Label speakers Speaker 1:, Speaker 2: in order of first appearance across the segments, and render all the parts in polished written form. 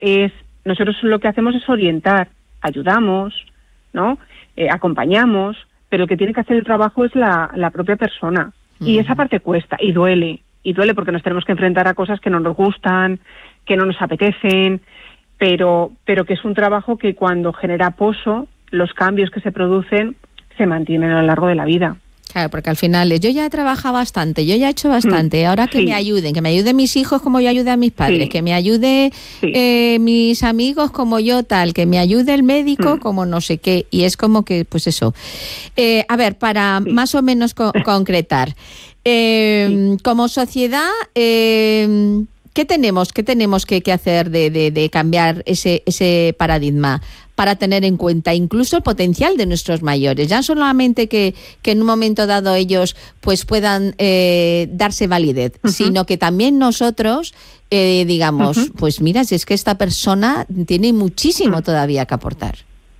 Speaker 1: nosotros lo que hacemos es orientar, ayudamos, ¿no? Acompañamos, pero el que tiene que hacer el trabajo es la propia persona. Y esa parte cuesta y duele porque nos tenemos que enfrentar a cosas que no nos gustan, que no nos apetecen, pero que es un trabajo que cuando genera pozo, los cambios que se producen se mantienen a lo largo de la vida.
Speaker 2: Claro, porque al final yo ya he trabajado bastante, yo ya he hecho bastante, ahora que me ayuden mis hijos como yo ayude a mis padres, que me ayude mis amigos como yo tal, que me ayude el médico como no sé qué, y es como que, pues eso. A ver, para más o menos concretar, como sociedad, ¿qué tenemos que hacer de cambiar ese paradigma? Para tener en cuenta incluso el potencial de nuestros mayores, ya solamente que en un momento dado ellos pues puedan darse validez, sino que también nosotros digamos, pues mira, si es que esta persona tiene muchísimo todavía que aportar.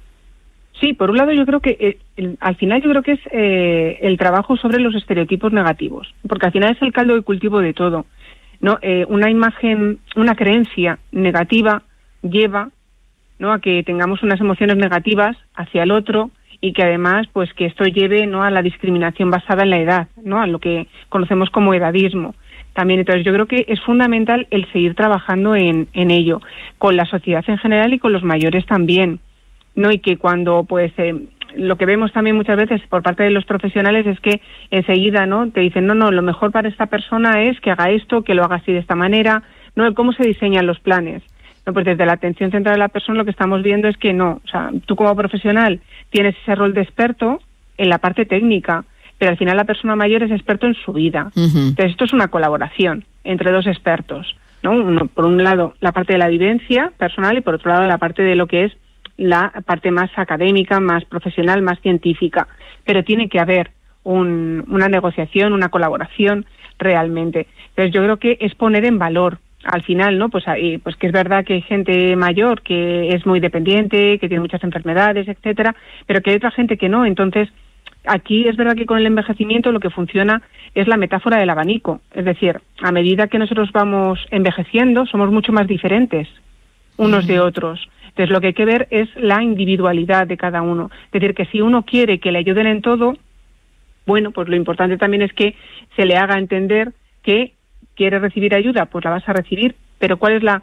Speaker 1: Sí, por un lado yo creo que al final yo creo que es el trabajo sobre los estereotipos negativos, porque al final es el caldo de cultivo de todo, ¿no? Una imagen, una creencia negativa lleva, ¿no?, a que tengamos unas emociones negativas hacia el otro y que además pues que esto lleve, ¿no?, a la discriminación basada en la edad, ¿no?, a lo que conocemos como edadismo. También, entonces yo creo que es fundamental el seguir trabajando en ello, con la sociedad en general y con los mayores también, ¿no? Y que cuando pues lo que vemos también muchas veces por parte de los profesionales es que enseguida, ¿no?, te dicen no, lo mejor para esta persona es que haga esto, que lo haga así de esta manera, ¿no? ¿Cómo se diseñan los planes? No, pues desde la atención central de la persona lo que estamos viendo es que no, o sea, tú como profesional tienes ese rol de experto en la parte técnica, pero al final la persona mayor es experto en su vida. Entonces esto es una colaboración entre dos expertos, ¿no? Uno, por un lado la parte de la vivencia personal y por otro lado la parte de lo que es la parte más académica, más profesional, más científica, pero tiene que haber una negociación, una colaboración realmente. Entonces yo creo que es poner en valor al final, ¿no? Pues que es verdad que hay gente mayor que es muy dependiente, que tiene muchas enfermedades, etcétera, pero que hay otra gente que no. Entonces, aquí es verdad que con el envejecimiento lo que funciona es la metáfora del abanico. Es decir, a medida que nosotros vamos envejeciendo, somos mucho más diferentes unos de otros. Entonces, lo que hay que ver es la individualidad de cada uno. Es decir, que si uno quiere que le ayuden en todo, bueno, pues lo importante también es que se le haga entender que ¿quieres recibir ayuda? Pues la vas a recibir, pero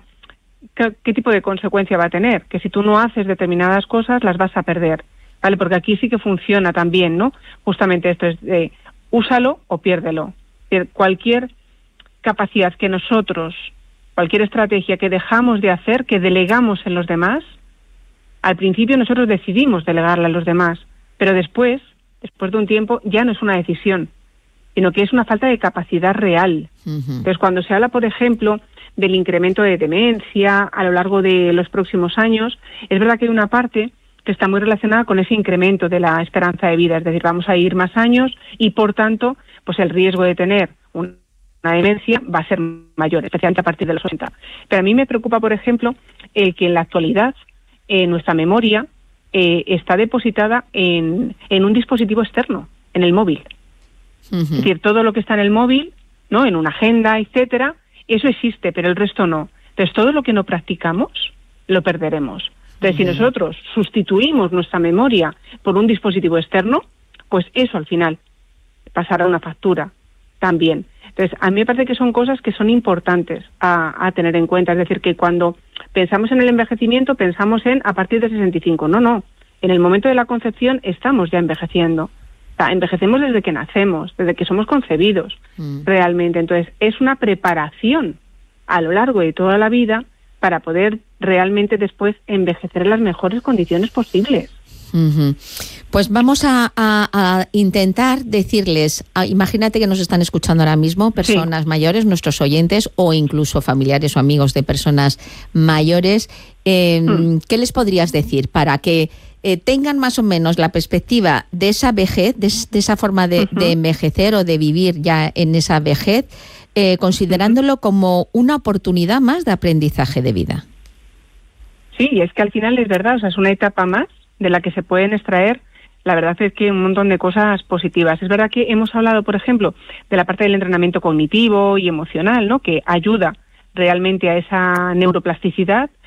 Speaker 1: ¿qué tipo de consecuencia va a tener? Que si tú no haces determinadas cosas, las vas a perder, ¿vale? Porque aquí sí que funciona también, ¿no? Justamente esto es de úsalo o piérdelo. Cualquier capacidad que nosotros, cualquier estrategia que dejamos de hacer, que delegamos en los demás, al principio nosotros decidimos delegarla a los demás, pero después de un tiempo, ya no es una decisión, sino que es una falta de capacidad real. Entonces, cuando se habla, por ejemplo, del incremento de demencia a lo largo de los próximos años, es verdad que hay una parte que está muy relacionada con ese incremento de la esperanza de vida, es decir, vamos a ir más años y, por tanto, pues el riesgo de tener una demencia va a ser mayor, especialmente a partir de los 80. Pero a mí me preocupa, por ejemplo, el que en la actualidad nuestra memoria está depositada en un dispositivo externo, en el móvil. Es decir, todo lo que está en el móvil, ¿no?, en una agenda, etcétera, eso existe, pero el resto no. Entonces, todo lo que no practicamos, lo perderemos. Entonces, si nosotros sustituimos nuestra memoria por un dispositivo externo, pues eso al final pasará una factura también. Entonces, a mí me parece que son cosas que son importantes a tener en cuenta. Es decir, que cuando pensamos en el envejecimiento, pensamos en a partir de 65. No. En el momento de la concepción estamos ya envejeciendo. O sea, envejecemos desde que nacemos, desde que somos concebidos, realmente. Entonces, es una preparación a lo largo de toda la vida para poder realmente después envejecer en las mejores condiciones posibles.
Speaker 2: Pues vamos a intentar decirles, imagínate que nos están escuchando ahora mismo personas mayores, nuestros oyentes o incluso familiares o amigos de personas mayores, ¿qué les podrías decir para que tengan más o menos la perspectiva de esa vejez, de esa forma de envejecer o de vivir ya en esa vejez, considerándolo como una oportunidad más de aprendizaje de vida?
Speaker 1: Sí, es que al final es verdad, o sea, es una etapa más de la que se pueden extraer, la verdad es que un montón de cosas positivas. Es verdad que hemos hablado, por ejemplo, de la parte del entrenamiento cognitivo y emocional, ¿no?, que ayuda realmente a esa neuroplasticidad,